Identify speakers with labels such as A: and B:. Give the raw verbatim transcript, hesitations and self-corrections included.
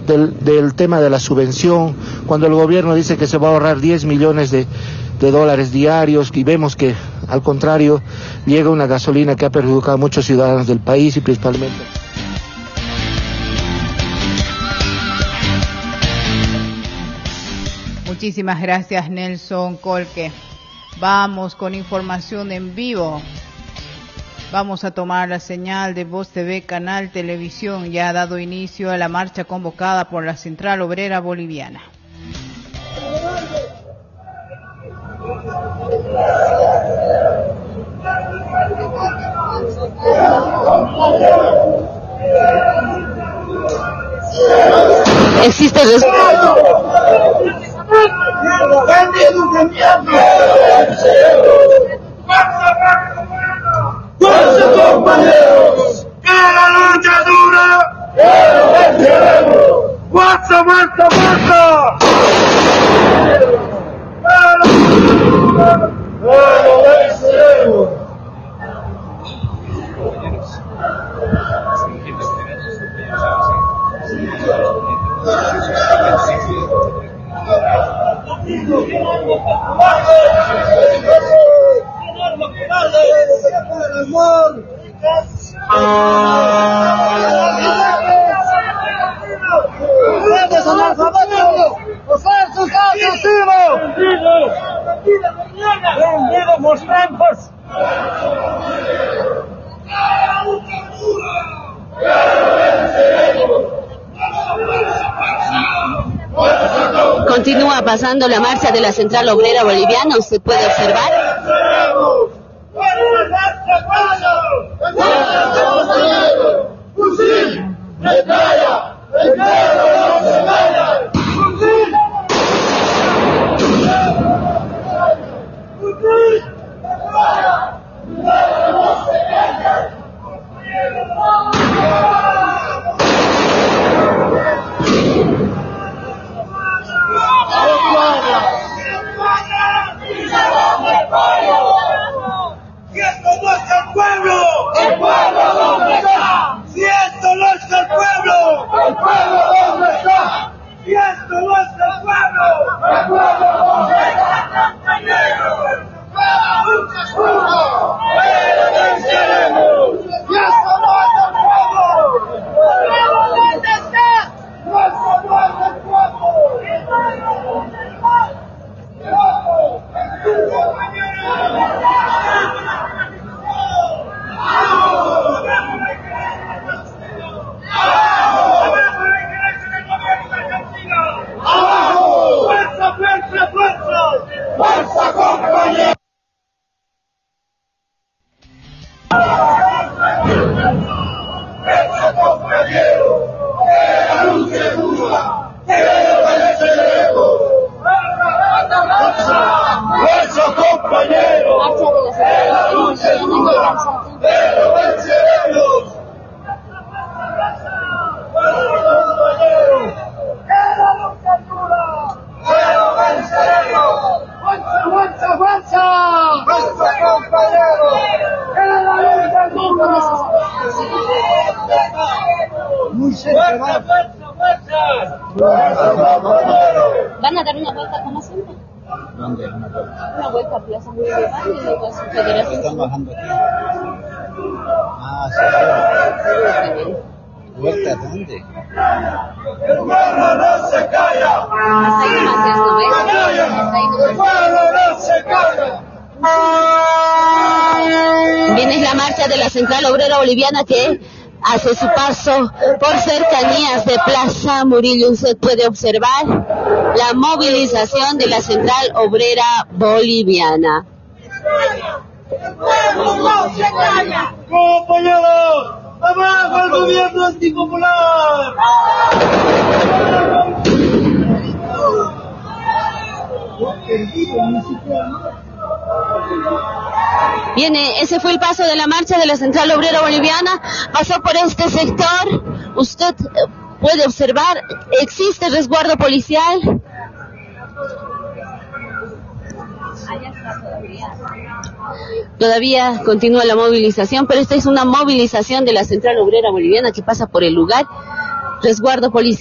A: del, del tema de la subvención, cuando el gobierno dice que se va a ahorrar diez millones de, de dólares diarios, y vemos que al contrario llega una gasolina que ha perjudicado a muchos ciudadanos del país y principalmente...
B: Muchísimas gracias, Nelson Colque. Vamos con información en vivo. Vamos a tomar la señal de Voz T V, Canal Televisión. Ya ha dado inicio a la marcha convocada por la Central Obrera Boliviana.
C: Existe
D: ¡Fuerza, compañeros! ¡Que la lucha dura! ¡Pero venceremos! ¡Fuerza, fuerza, fuerza! ¡Pero venceremos!
C: Continúa pasando la marcha de la Central Obrera Boliviana, usted puede observar. ¿Van a dar una vuelta como siempre?
E: ¿Dónde? Una vuelta.
C: Una vuelta a Plaza Municipal y luego a su federación.
E: Están bajando aquí. Ah, sí, sí. ¿Vuelta dónde?
D: ¡El pueblo no se calla!
C: Hasta ahí nomás esto, ¿ves? Hasta ahí nomás.
D: ¡El pueblo no se calla!
C: Viene la marcha de la Central Obrera Boliviana que hace su paso por cercanías de Plaza Murillo. Usted puede observar la movilización de la Central Obrera Boliviana.
D: ¡Compañeros! ¡Abajo el gobierno antipopular!
C: Viene, ese fue el paso de la marcha de la Central Obrera Boliviana. Pasó por este sector. Usted puede observar, existe resguardo policial. Todavía continúa la movilización, pero esta es una movilización de la Central Obrera Boliviana que pasa por el lugar. Resguardo policial.